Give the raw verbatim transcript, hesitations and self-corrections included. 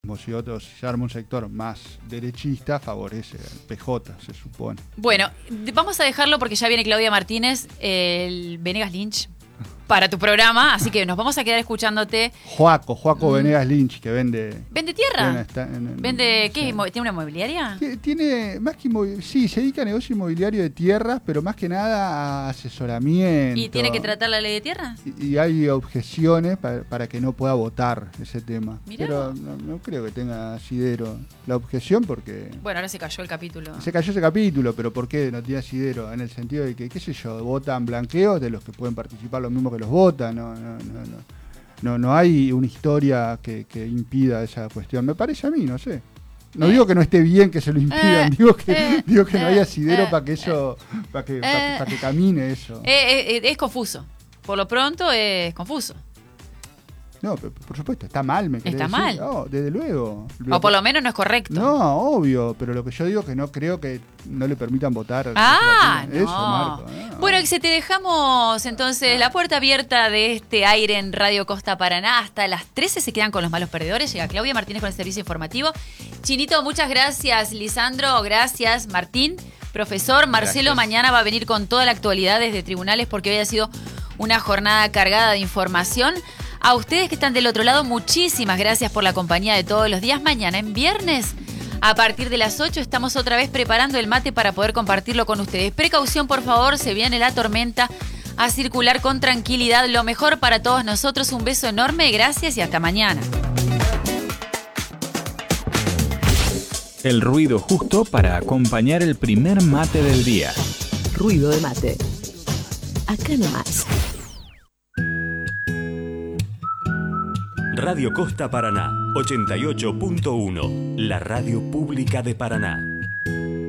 si otros, si se arma un sector más derechista, favorece al P J, se supone. Bueno, vamos a dejarlo porque ya viene Claudia Martínez, el Venegas Lynch, para tu programa, así que nos vamos a quedar escuchándote. Joaco, Joaco mm. Venegas Lynch, que vende... ¿Vende tierra? Tiene, está, en, en, ¿Vende qué? Sí. ¿Tiene una inmobiliaria? Tiene, más que inmobiliaria, sí, se dedica a negocio inmobiliario de tierras, pero más que nada a asesoramiento. ¿Y tiene que tratar la ley de tierras? Y, y hay objeciones para, para que no pueda votar ese tema. Mirá. Pero no, no creo que tenga asidero la objeción porque... Bueno, ahora se cayó el capítulo. Se cayó ese capítulo, pero ¿por qué no tiene asidero? En el sentido de que, qué sé yo, votan blanqueos de los que pueden participar los mismos que los votan, no, no, no, no, no, no hay una historia que, que impida esa cuestión, me parece a mí, no sé. No eh. digo que no esté bien que se lo impidan, eh. digo que eh. digo que eh. no hay asidero eh. para que eso, para que, eh. para, para que camine eso. Eh, eh, es confuso, por lo pronto es confuso. No, por supuesto, está mal, me querés Está decir. mal. No, desde luego. O por lo menos no es correcto. No, obvio, pero lo que yo digo es que no creo que no le permitan votar. Ah, no. Eso, Marco. No. Bueno, y se te dejamos entonces la puerta abierta de este aire en Radio Costa Paraná. Hasta las trece se quedan con los malos perdedores. Llega Claudia Martínez con el servicio informativo. Chinito, muchas gracias. Lisandro, gracias. Martín, profesor. Marcelo gracias. Mañana va a venir con toda la actualidad desde tribunales porque hoy ha sido una jornada cargada de información. A ustedes que están del otro lado, muchísimas gracias por la compañía de todos los días. Mañana en viernes, a partir de las ocho, estamos otra vez preparando el mate para poder compartirlo con ustedes. Precaución, por favor, se viene la tormenta. A circular con tranquilidad, lo mejor para todos nosotros. Un beso enorme, gracias y hasta mañana. El ruido justo para acompañar el primer mate del día. Ruido de mate. Acá nomás. Radio Costa Paraná, ochenta y ocho punto uno, la radio pública de Paraná.